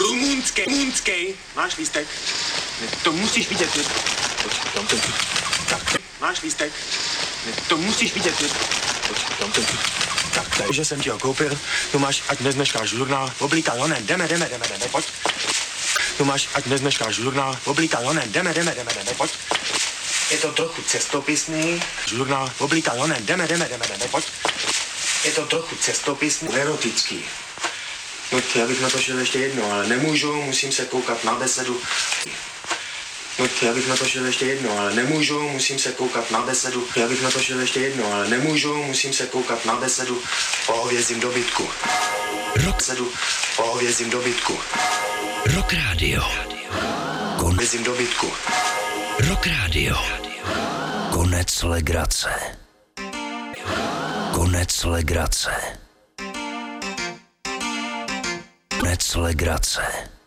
Rumunský. Máš lístek? To musíš vidět. Máš lístek? To musíš vidět. Tak, takže jsem ti ho koupil. Tu máš, ať nezneškáš žurnál. Oblíkal honem, jdeme, pojď. Tu máš, ať nezneškáš žurnál. Oblíkal honem, jdeme, pojď. Je to trochu cestopisný. Žurnál, oblíkal honem, jdeme, pojď. Je to trochu cestopisný, erotický. No, já bych na to šel ještě jedno, ale nemůžu, musím se koukat na besedu. No, já bych na to šel ještě jedno, ale nemůžu, musím se koukat na besedu. Já bych na to šel ještě jedno, ale nemůžu, musím se koukat na besedu. Pohovězím dobytku. Pohovězím dobytku. Rock Radio. Pohovězím dobytku. Rock Radio. Konec legrace. Konec legrace. Konec legrace.